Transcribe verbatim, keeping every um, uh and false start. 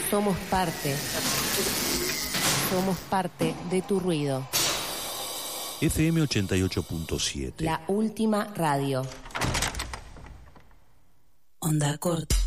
Somos parte. Somos parte de tu ruido. F M ochenta y ocho punto siete. La última radio. Onda corta.